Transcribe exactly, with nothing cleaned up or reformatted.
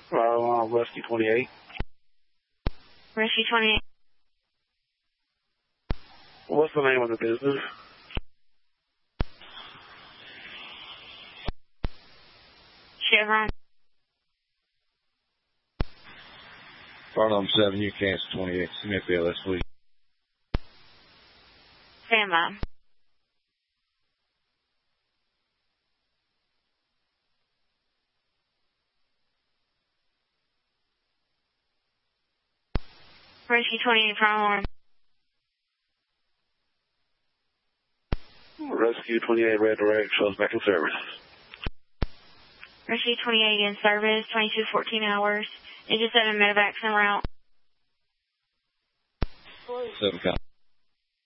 Uh, Rescue twenty-eight. Rescue twenty-eight. What's the name of the business? Chevron. Barnum seven, you cancel twenty-eight, Smithfield, let's please. Stand by. Rescue twenty-eight, prime alarm. Rescue twenty-eight, red direct, shows back in service. Rescue twenty-eight in service, twenty-two fourteen hours. It just had a medevac en route. Seven count.